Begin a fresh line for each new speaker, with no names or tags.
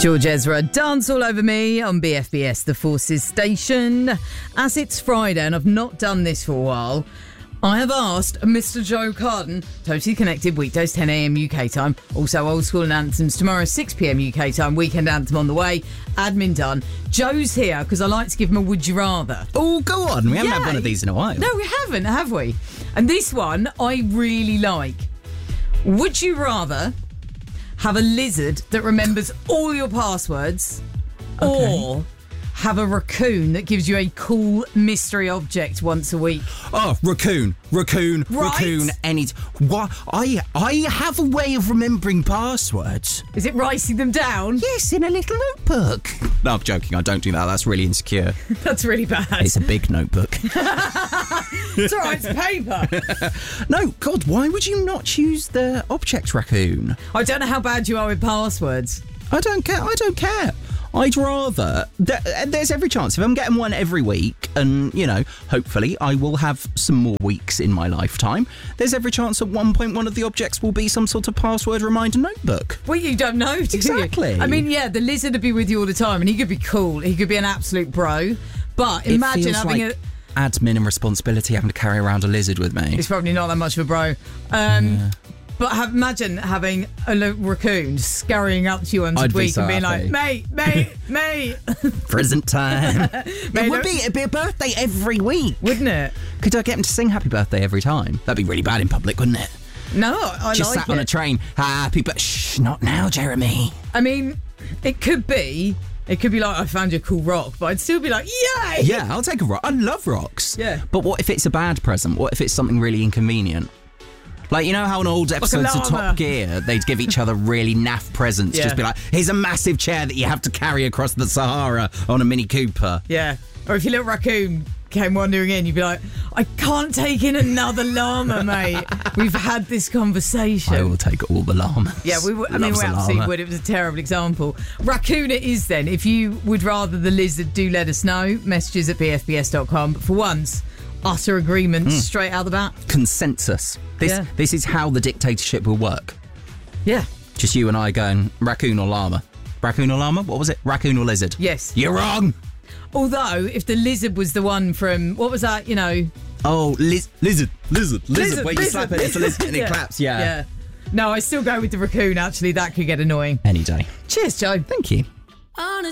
George Ezra, Dance All Over Me on BFBS, the Forces station. As it's Friday and I've not done this for a while, I have asked Mr. Joe Carden, Totally Connected, weekdays 10 a.m. UK time, also old school and anthems tomorrow 6 p.m. UK time, weekend anthem on the way, admin done. Joe's here because I like to give him a would you rather.
Oh, go on. We haven't had one of these in a while.
No, we haven't, have we? And this one I really like. Would you rather have a lizard that remembers all your passwords, or have a raccoon that gives you a cool mystery object once a week?
Oh, raccoon.
Right?
What? I have a way of remembering passwords.
Is it writing them down?
Yes, in a little notebook. No, I'm joking. I don't do that. That's really insecure.
That's really bad.
It's a big notebook.
It's all right, it's paper.
No, God, why would you not choose the object raccoon?
I don't know how bad you are with passwords.
I don't care. I'd rather... There's every chance. If I'm getting one every week, and, you know, hopefully I will have some more weeks in my lifetime, there's every chance at one point one of the objects will be some sort of password reminder notebook.
Well, you don't know, do you?
Exactly.
I mean, yeah, the lizard would be with you all the time, and he could be cool. He could be an absolute bro. But imagine having
like admin and responsibility having to carry around a lizard with me.
It's probably not that much of a bro. But imagine having a raccoon scurrying up to you once a week and being like, mate.
Present time. It'd be a birthday every week.
Wouldn't it?
Could I get him to sing happy birthday every time? That'd be really bad in public, wouldn't it?
No, I
just
like
sat on a train. Happy birthday. Shh, not now, Jeremy.
I mean, it could be like, I found you a cool rock, but I'd still be like, yay!
Yeah, I'll take a rock. I love rocks.
Yeah.
But what if it's a bad present? What if it's something really inconvenient? Like, you know how in old episodes of Top Gear, they'd give each other really naff presents? Yeah. Just be like, here's a massive chair that you have to carry across the Sahara on a Mini Cooper.
Yeah. Or if your little raccoon came wandering in, you'd be like, I can't take in another llama, mate. We've had this conversation.
I will take all the llamas.
Yeah, we absolutely would. It was a terrible example. Raccoon it is then. If you would rather the lizard, do let us know. Messages at bfbs.com. But for once, utter agreement straight out the bat.
Consensus. This is how the dictatorship will work.
Yeah.
Just you and I going, raccoon or llama? Raccoon or llama? What was it? Raccoon or lizard?
Yes.
You're wrong!
Although, if the lizard was the one from, what was that, you know?
Oh, lizard. Wait, you slap it, it's a lizard and it claps, yeah.
No, I still go with the raccoon, actually. That could get annoying.
Any day.
Cheers, Joe.
Thank you.
On a